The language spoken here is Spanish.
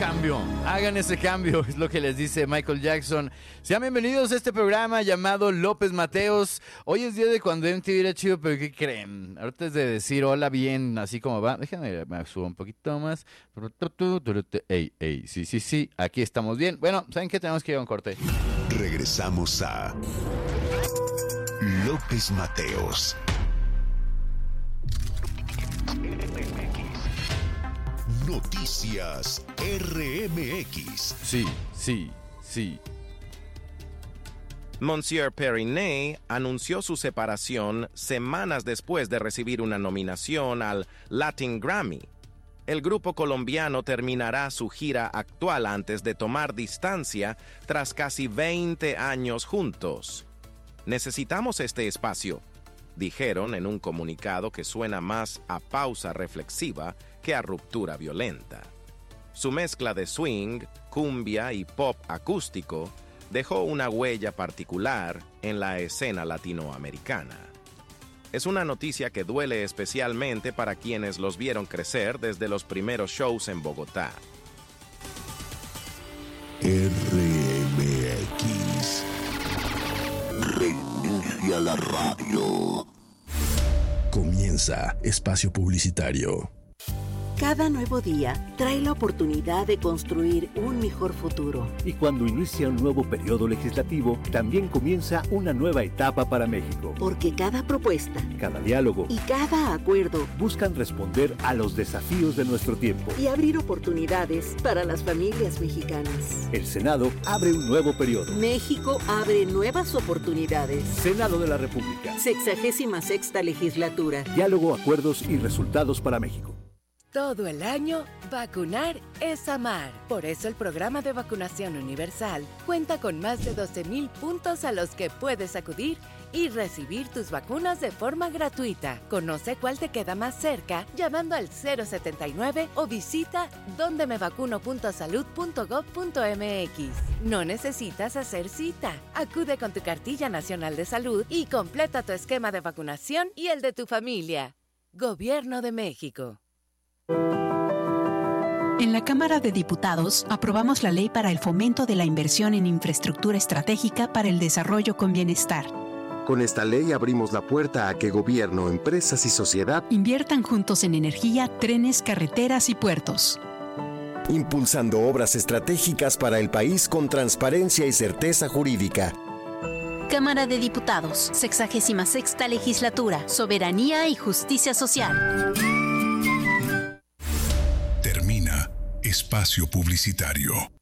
hagan ese cambio, es lo que les dice Michael Jackson. Sean bienvenidos a este programa llamado López Mateos. Hoy es día de cuando MTV era chido, pero ¿qué creen? Ahorita es de decir hola bien, así como va. Déjenme, me subo un poquito más. Ey, sí, aquí estamos bien. Bueno, ¿saben qué? Tenemos que ir a un corte. Regresamos a López Mateos. Noticias RMX. Sí. Monsieur Perinet anunció su separación semanas después de recibir una nominación al Latin Grammy. El grupo colombiano terminará su gira actual antes de tomar distancia tras casi 20 años juntos. Necesitamos este espacio, dijeron en un comunicado que suena más a pausa reflexiva que a ruptura violenta. Su mezcla de swing, cumbia y pop acústico dejó una huella particular en la escena latinoamericana. Es una noticia que duele especialmente para quienes los vieron crecer desde los primeros shows en Bogotá. RMX. Reinicia la radio. Comienza Espacio Publicitario. Cada nuevo día trae la oportunidad de construir un mejor futuro. Y cuando inicia un nuevo periodo legislativo, también comienza una nueva etapa para México. Porque cada propuesta, cada diálogo y cada acuerdo buscan responder a los desafíos de nuestro tiempo y abrir oportunidades para las familias mexicanas. El Senado abre un nuevo periodo. México abre nuevas oportunidades. Senado de la República. 66ª legislatura. Diálogo, acuerdos y resultados para México. Todo el año, vacunar es amar. Por eso el programa de vacunación universal cuenta con más de 12,000 puntos a los que puedes acudir y recibir tus vacunas de forma gratuita. Conoce cuál te queda más cerca llamando al 079 o visita dondemevacuno.salud.gov.mx. No necesitas hacer cita. Acude con tu cartilla nacional de salud y completa tu esquema de vacunación y el de tu familia. Gobierno de México. En la Cámara de Diputados aprobamos la Ley para el Fomento de la Inversión en Infraestructura Estratégica para el Desarrollo con Bienestar. Con esta ley abrimos la puerta a que gobierno, empresas y sociedad inviertan juntos en energía, trenes, carreteras y puertos. Impulsando obras estratégicas para el país con transparencia y certeza jurídica. Cámara de Diputados, 66ª Legislatura, Soberanía y Justicia Social. Termina Espacio Publicitario.